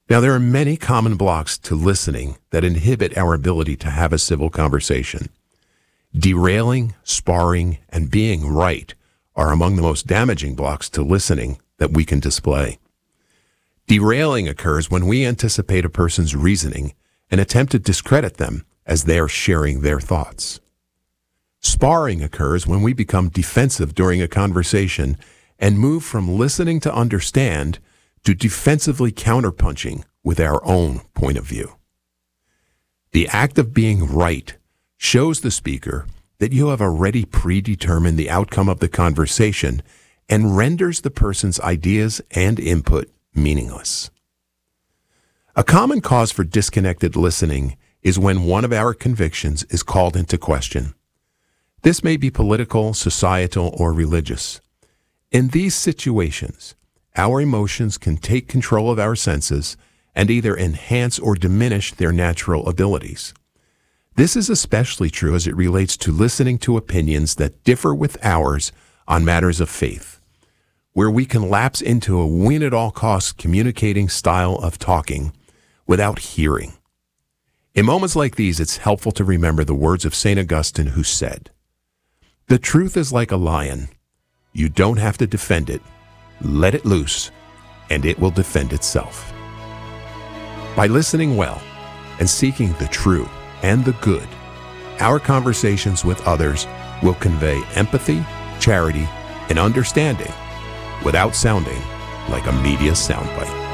Now, there are many common blocks to listening that inhibit our ability to have a civil conversation. Derailing, sparring, and being right are among the most damaging blocks to listening that we can display. Derailing occurs when we anticipate a person's reasoning and attempt to discredit them as they are sharing their thoughts. Sparring occurs when we become defensive during a conversation and move from listening to understand to defensively counterpunching with our own point of view. The act of being right shows the speaker that you have already predetermined the outcome of the conversation and renders the person's ideas and input meaningless. A common cause for disconnected listening is when one of our convictions is called into question. This may be political, societal, or religious. In these situations, our emotions can take control of our senses and either enhance or diminish their natural abilities. This is especially true as it relates to listening to opinions that differ with ours on matters of faith, where we can lapse into a win-at-all-costs communicating style of talking without hearing. In moments like these, it's helpful to remember the words of St. Augustine, who said, "The truth is like a lion. You don't have to defend it. Let it loose, and it will defend itself." By listening well and seeking the true and the good, our conversations with others will convey empathy, charity, and understanding without sounding like a media soundbite.